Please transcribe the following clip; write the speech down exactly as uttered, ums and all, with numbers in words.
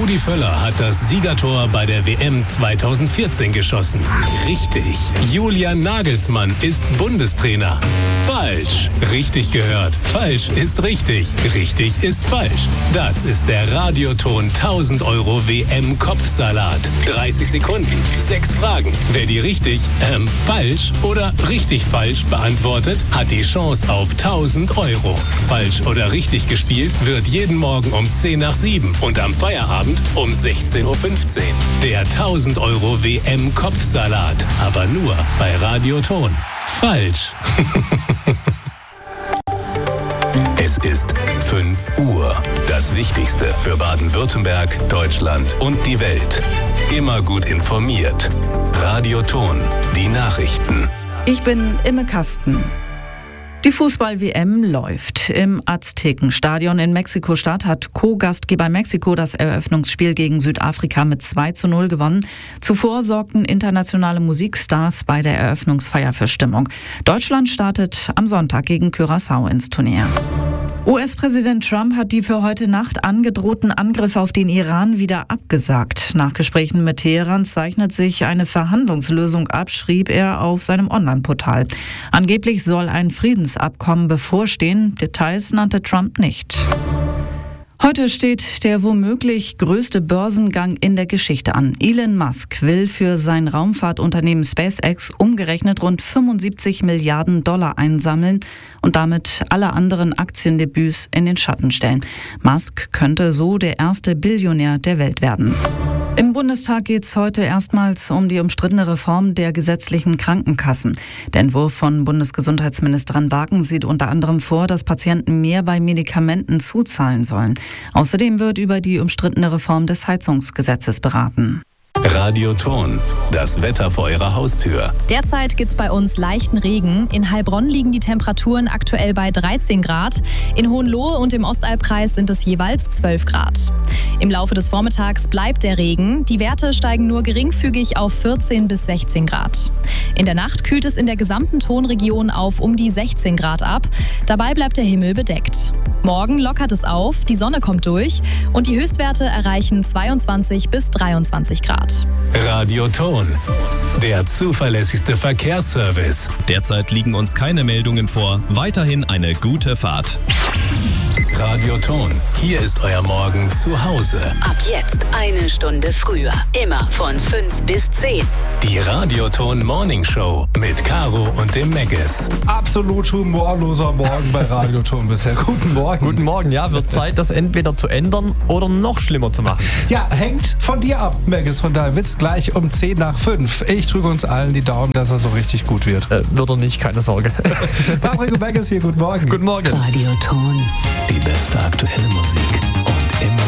Rudi Völler hat das Siegertor bei der W M zweitausendvierzehn geschossen. Richtig. Julian Nagelsmann ist Bundestrainer. Falsch. Richtig gehört. Falsch ist richtig. Richtig ist falsch. Das ist der Radioton tausend Euro W M-Kopfsalat. dreißig Sekunden, sechs Fragen. Wer die richtig, ähm, falsch oder richtig falsch beantwortet, hat die Chance auf tausend Euro. Falsch oder richtig gespielt wird jeden Morgen um zehn nach sieben und am Feierabend um sechzehn Uhr fünfzehn. Der tausend Euro W M-Kopfsalat. Aber nur bei Radioton. Falsch. Es ist fünf Uhr. Das Wichtigste für Baden-Württemberg, Deutschland und die Welt. Immer gut informiert. Radioton. Die Nachrichten. Ich bin Imme Kasten. Die Fußball-W M läuft. Im Aztekenstadion in Mexiko-Stadt hat Co-Gastgeber Mexiko das Eröffnungsspiel gegen Südafrika mit zwei zu null gewonnen. Zuvor sorgten internationale Musikstars bei der Eröffnungsfeier für Stimmung. Deutschland startet am Sonntag gegen Curaçao ins Turnier. U S-Präsident Trump hat die für heute Nacht angedrohten Angriffe auf den Iran wieder abgesagt. Nach Gesprächen mit Teheran zeichnet sich eine Verhandlungslösung ab, schrieb er auf seinem Online-Portal. Angeblich soll ein Friedensabkommen bevorstehen. Details nannte Trump nicht. Heute steht der womöglich größte Börsengang in der Geschichte an. Elon Musk will für sein Raumfahrtunternehmen SpaceX umgerechnet rund fünfundsiebzig Milliarden Dollar einsammeln und damit alle anderen Aktiendebüts in den Schatten stellen. Musk könnte so der erste Billionär der Welt werden. Im Bundestag geht es heute erstmals um die umstrittene Reform der gesetzlichen Krankenkassen. Der Entwurf von Bundesgesundheitsministerin Wagen sieht unter anderem vor, dass Patienten mehr bei Medikamenten zuzahlen sollen. Außerdem wird über die umstrittene Reform des Heizungsgesetzes beraten. Radioton. Das Wetter vor Ihrer Haustür. Derzeit gibt's bei uns leichten Regen. In Heilbronn liegen die Temperaturen aktuell bei dreizehn Grad. In Hohenlohe und im Ostalbkreis sind es jeweils zwölf Grad. Im Laufe des Vormittags bleibt der Regen. Die Werte steigen nur geringfügig auf vierzehn bis sechzehn Grad. In der Nacht kühlt es in der gesamten Tonregion auf um die sechzehn Grad ab. Dabei bleibt der Himmel bedeckt. Morgen lockert es auf, die Sonne kommt durch und die Höchstwerte erreichen zweiundzwanzig bis dreiundzwanzig Grad. Radioton. Der zuverlässigste Verkehrsservice. Derzeit liegen uns keine Meldungen vor. Weiterhin eine gute Fahrt. Radioton. Hier ist euer Morgen zu Hause. Ab jetzt eine Stunde früher. Immer von fünf bis zehn. Die Radioton Morning Show mit Caro und dem Megis. Absolut humorloser Morgen bei Radioton bisher. Guten Morgen. Guten Morgen, ja, wird Zeit, das entweder zu ändern oder noch schlimmer zu machen. Ja, hängt von dir ab, Megis, von deinem Witz gleich um zehn nach fünf. Ich drücke uns allen die Daumen, dass er so richtig gut wird. Äh, wird er nicht, keine Sorge. Patrick und Megis hier, guten Morgen. Guten Morgen. Radioton. Die beste aktuelle Musik.